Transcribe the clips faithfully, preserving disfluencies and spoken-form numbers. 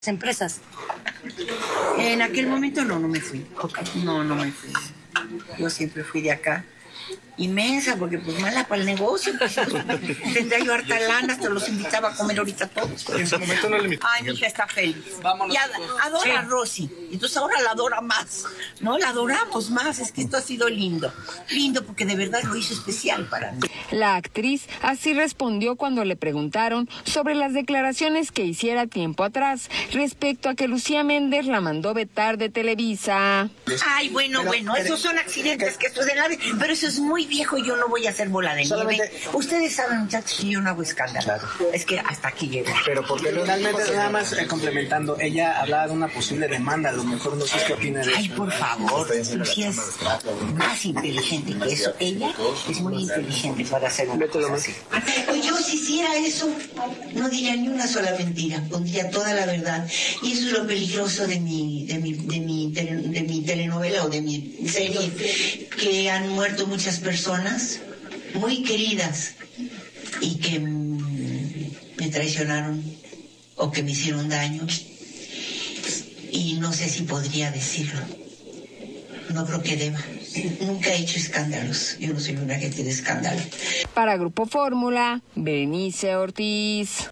empresas. En aquel momento no, no me fui. No, no me fui. Yo siempre fui de acá. Inmensa, porque pues mala para el negocio. Pues, tendría yo harta lana, hasta los invitaba a comer ahorita todos. En ese momento no le invitó. Ay, mi hija está feliz. Vámonos, y ad adora sí. a Rosy. Entonces ahora la adora más. No, la adoramos más. Es que esto ha sido lindo. Lindo porque de verdad lo hizo especial para mí. La actriz así respondió cuando le preguntaron sobre las declaraciones que hiciera tiempo atrás respecto a que Lucía Méndez la mandó vetar de Televisa. Ay, bueno, pero, bueno, pero, esos son accidentes que esto de la... Pero eso es muy viejo y yo no voy a hacer bola de solamente... nieve. Ustedes saben, muchachos, que yo no hago escándalo. Claro. Es que hasta aquí llego. Pero porque finalmente, nada más eh, complementando, ella hablaba de una posible demanda, a lo mejor no sé qué opina de eso. Ay, por favor, Lucía es más inteligente que eso. Ella es muy inteligente para hacer una cosa así. Pues yo si hiciera eso, no diría ni una sola mentira, pondría toda la verdad. Y eso es lo peligroso de mi, de mi, de mi, tele, de mi telenovela o de mi serie, que han muerto muchas personas muy queridas y que mmm, me traicionaron o que me hicieron daño. Y no sé si podría decirlo. No creo que deba. Nunca he hecho escándalos. Yo no soy una gente de escándalo. Para Grupo Fórmula, Berenice Ortiz.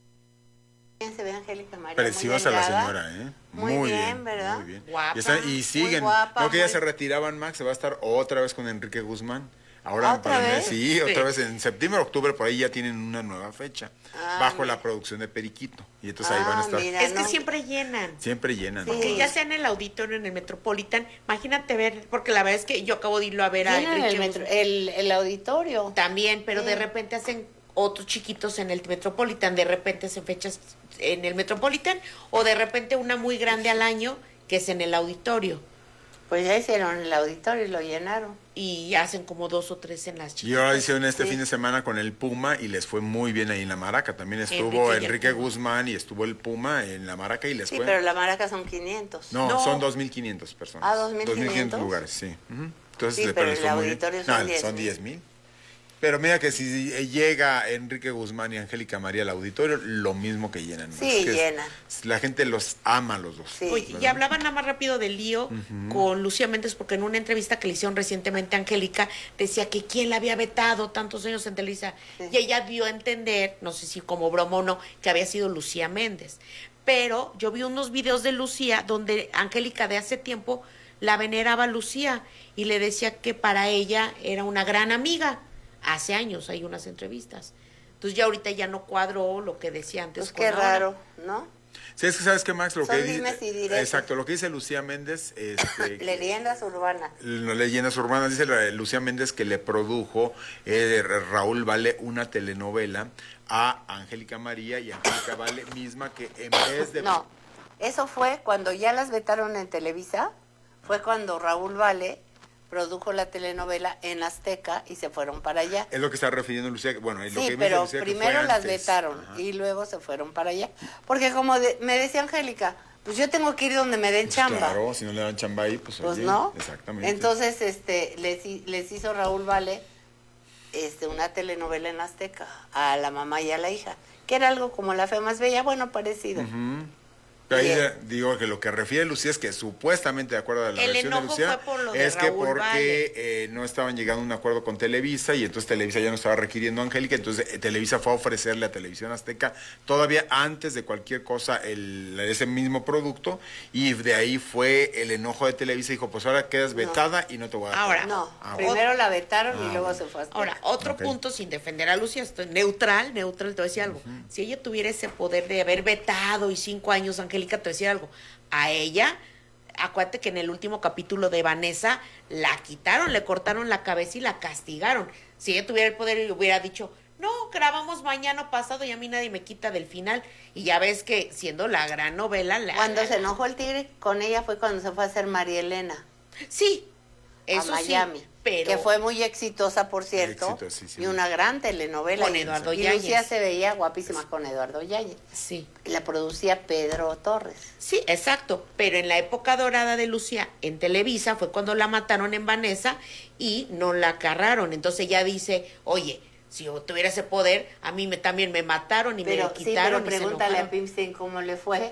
Se ve Angélica María. Preciosa la señora, ¿eh? Muy, muy bien, bien, ¿verdad? Muy bien. Guapa, y, están, y siguen. Guapa, no que ya muy... se retiraban, Max, se va a estar otra vez con Enrique Guzmán. Ahora, ¿Otra vez? Sí, sí, otra vez en septiembre, octubre, por ahí ya tienen una nueva fecha, ah, bajo mira. la producción de Periquito. Y entonces ah, ahí van a estar. Mira, es que no. siempre llenan. Siempre llenan. Sí. Porque ya sea en el auditorio, en el Metropolitan, imagínate ver, porque la verdad es que yo acabo de irlo a ver a Enrique el, metro, el, el auditorio. También, pero sí. de repente hacen otros chiquitos en el Metropolitan, de repente hacen fechas en el Metropolitan, o de repente una muy grande al año, que es en el auditorio. Pues ya hicieron el auditorio y lo llenaron. Y hacen como dos o tres en las chicas. Y ahora hicieron este sí. fin de semana con el Puma y les fue muy bien ahí en la Maraca. También estuvo Enrique, Enrique Guzmán y estuvo el Puma en la Maraca y les sí, fue. Sí, pero la Maraca son quinientos. No, no. son dos mil quinientas personas. Ah, dos mil quinientos. dos mil quinientos lugares, sí. Uh-huh. Entonces, sí, pero el auditorio son diez mil. No, son diez mil. Pero mira que si llega Enrique Guzmán y Angélica María al auditorio, lo mismo que llenan. Sí, es que llenan. Es, la gente los ama los dos. Sí. Oye, y hablaban nada más rápido del lío uh-huh. con Lucía Méndez, porque en una entrevista que le hicieron recientemente a Angélica, decía que quién la había vetado tantos años en Televisa. Sí. Y ella dio a entender, no sé si como broma o no, que había sido Lucía Méndez. Pero yo vi unos videos de Lucía donde Angélica de hace tiempo la veneraba a Lucía y le decía que para ella era una gran amiga. Hace años hay unas entrevistas. Entonces ya ahorita ya no cuadro lo que decía antes. Pues qué raro, ¿no? Sí, es que sabes que Max, lo Son que dimes dice, y diretes. Exacto, lo que dice Lucía Méndez, este, leyendas urbanas. No, leyendas urbanas, dice la, Lucía Méndez que le produjo eh, Raúl Vale una telenovela a Angélica María y Angélica Vale misma que en vez de... No, eso fue cuando ya las vetaron en Televisa, fue cuando Raúl Vale produjo la telenovela en Azteca y se fueron para allá. Es lo que está refiriendo Lucía, bueno, es sí, lo que pero Lucía primero que las antes. vetaron Ajá. y luego se fueron para allá. Porque como de, me decía Angélica, pues yo tengo que ir donde me den pues chamba. Claro, si no le dan chamba ahí, pues, pues oye, no. Exactamente. Entonces, este, les, les hizo Raúl Vale este, una telenovela en Azteca a la mamá y a la hija, que era algo como La Fe Más Bella, bueno, parecido. Uh-huh. Pero ahí yeah. digo que lo que refiere Lucía es que supuestamente, de acuerdo a la el versión de Lucía, fue por lo de es Raúl que porque Vale. eh, no estaban llegando a un acuerdo con Televisa y entonces Televisa ya no estaba requiriendo a Angélica, entonces eh, Televisa fue a ofrecerle a Televisión Azteca todavía antes de cualquier cosa el, ese mismo producto y de ahí fue el enojo de Televisa y dijo, pues ahora quedas vetada no. y no te voy a dar. Ahora, no, ah, primero la vetaron ah, y luego bueno. se fue a Azteca. Ahora, otro okay. punto sin defender a Lucía, estoy neutral, neutral, te voy a decir algo. Uh-huh. Si ella tuviera ese poder de haber vetado y cinco años, Angélica, te voy a decir algo. A ella, acuérdate que en el último capítulo de Vanessa la quitaron, le cortaron la cabeza y la castigaron. Si ella tuviera el poder y hubiera dicho, no, grabamos mañana pasado y a mí nadie me quita del final. Y ya ves que siendo la gran novela... La, cuando la, se enojó el tigre con ella fue cuando se fue a hacer María Elena. Sí, eso a Miami. Sí, pero... Que fue muy exitosa, por cierto, y una gran telenovela. Con Eduardo y Yáñez. Lucía se veía guapísima con Eduardo Yáñez. Sí. Y la producía Pedro Torres. Sí, exacto. Pero en la época dorada de Lucía, en Televisa, fue cuando la mataron en Vanessa y no la agarraron. Entonces ella dice, oye, si yo tuviera ese poder, a mí me, también me mataron y pero, me quitaron. Sí, pero pregúntale a Pimstein cómo le fue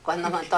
cuando mató